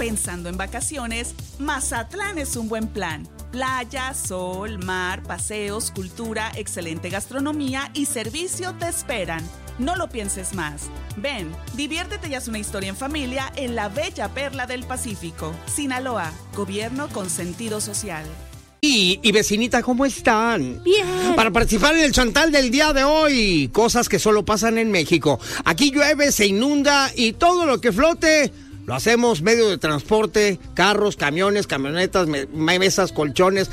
Pensando en vacaciones, Mazatlán es un buen plan. Playa, sol, mar, paseos, cultura, excelente gastronomía y servicio te esperan. No lo pienses más. Ven, diviértete y haz una historia en familia en la bella perla del Pacífico. Sinaloa, gobierno con sentido social. Y vecinita, ¿cómo están? Bien. Para participar en el chantal del día de hoy, cosas que solo pasan en México. Aquí llueve, se inunda y todo lo que flote lo hacemos medio de transporte, carros, camiones, camionetas, mesas, colchones,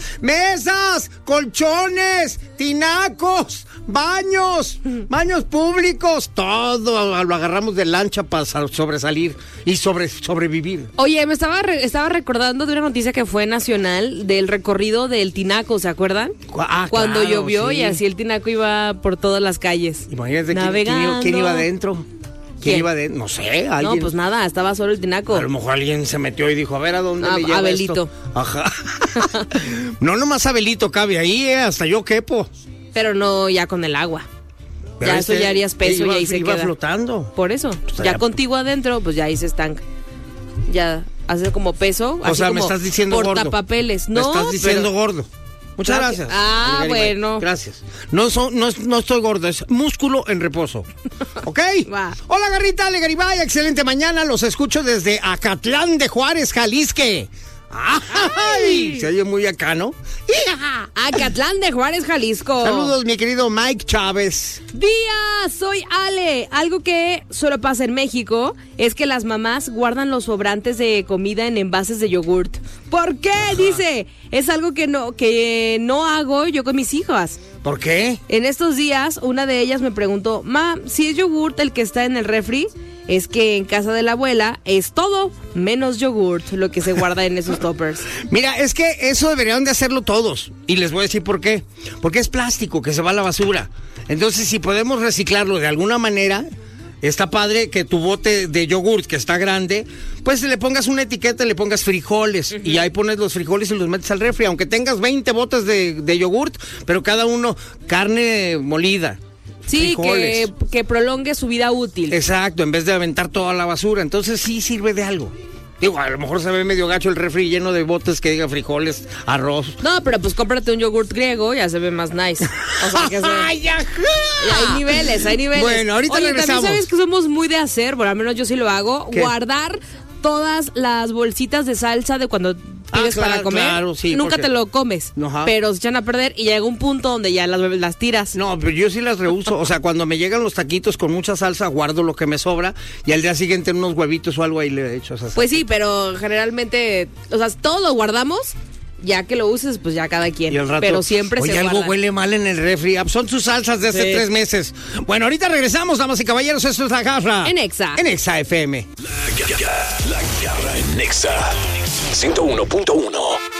tinacos, baños públicos, todo lo agarramos de lancha para sobresalir y sobrevivir. Oye, me estaba recordando de una noticia que fue nacional del recorrido del tinaco, ¿se acuerdan? Cuando claro, llovió, sí. Y así el tinaco iba por todas las calles. Imagínate navegando. ¿quién iba adentro. ¿Quién iba adentro? No sé, alguien. No, pues nada, estaba solo el tinaco. A lo mejor alguien se metió y dijo, a ver, ¿a dónde me lleva Abelito. esto? Ajá. No, nomás Abelito cabe ahí, hasta yo quepo. Pero no ya con el agua. Pero ya eso ya harías peso y ahí se iba queda. Flotando. Por eso, Pues ya contigo adentro, pues ya ahí se estanca. Ya hace como peso. O sea, me estás diciendo gordo. Portapapeles, ¿no? Me estás diciendo gordo. Muchas gracias. Bueno. Gracias. No estoy gordo, es músculo en reposo. ¿Ok? Va. Hola, Garrita, Garibay, excelente mañana. Los escucho desde Acatlán de Juárez, Jalisco. ¡Ay! Se oye muy acá, ¿no? Acatlán de Juárez, Jalisco. Saludos, mi querido Mike Chávez. Día, soy Ale. Algo que solo pasa en México es que las mamás guardan los sobrantes de comida en envases de yogurt. ¿Por qué? Ajá. Dice, es algo que no hago yo con mis hijas. ¿Por qué? En estos días, una de ellas me preguntó, ma, si es yogurt el que está en el refri, es que en casa de la abuela es todo menos yogurt lo que se guarda en esos toppers. Mira, es que eso deberían de hacerlo todos. Y les voy a decir por qué. Porque es plástico que se va a la basura. Entonces, si podemos reciclarlo de alguna manera, está padre que tu bote de yogurt, que está grande, pues le pongas una etiqueta, le pongas frijoles. Uh-huh. Y ahí pones los frijoles y los metes al refri. Aunque tengas 20 botes de yogurt, pero cada uno carne molida. Sí, que prolongue su vida útil. Exacto, en vez de aventar toda la basura. Entonces sí sirve de algo. Digo, a lo mejor se ve medio gacho el refri lleno de botes que diga frijoles, arroz. No, pero pues cómprate un yogurt griego, ya se ve más nice. O sea, que ¡Ay, ajá! Hay niveles. Bueno, ahorita regresamos. También sabes que somos muy de hacer, bueno, al menos yo sí lo hago, ¿qué? Guardar todas las bolsitas de salsa de cuando pides para comer. Claro, sí, nunca te lo comes, ajá, pero se echan a perder y llega un punto donde ya las tiras. No, pero yo sí las reuso. O sea, cuando me llegan los taquitos con mucha salsa, guardo lo que me sobra y al día siguiente unos huevitos o algo ahí le echo esa salsa. Pues sí, pero generalmente, o sea, todo lo guardamos. Ya que lo uses, pues ya cada quien. Y al rato, pero siempre oye, se algo guardan. huele mal en el refri. Son sus salsas de hace 3 meses. Bueno, ahorita regresamos, damas y caballeros. Esto es La Garra. En Exa. En Exa FM. La Garra en Exa 101.1.